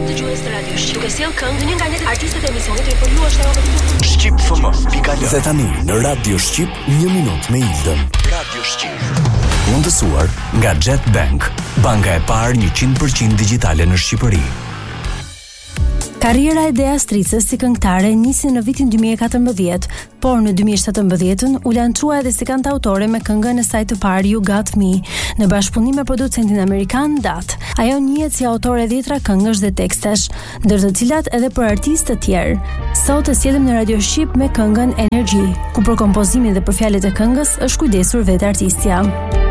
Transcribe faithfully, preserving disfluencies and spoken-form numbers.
dëgjues të Radio Shqip. Duke sjell këngë një nga ne artistët e emisionit të përluar shtatë. Shqip F M pika l. Dhe tani në Radio Shqip një minutë me Ildën. Radio Shqip. Mundësuar nga Jet Bank, banka e parë njëqind përqind digjitale në Shqipëri. Karriera e Dea Stricës si këngëtare nisi në vitin dy mijë e katërmbëdhjetë, por në dy mijë e shtatëmbëdhjetën u lançua edhe si kantautore me këngën e saj të parë You Got Me, në bashkëpunim me producentin amerikan Dat. Ajo njihet si autore e dhjetra këngësh dhe tekstesh, ndër të cilat edhe për artistë të tjerë. Sot e sjellim në Radio Shqip me këngën Energy, ku për kompozimin dhe për fjalët e këngës është kujdesur vetë artistja.